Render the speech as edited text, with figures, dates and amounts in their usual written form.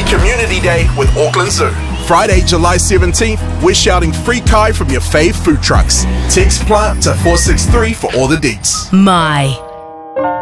Community Day with Auckland Zoo. Friday, July 17th, we're shouting free kai from your fave food trucks. Text plant to 463 for all the deets. My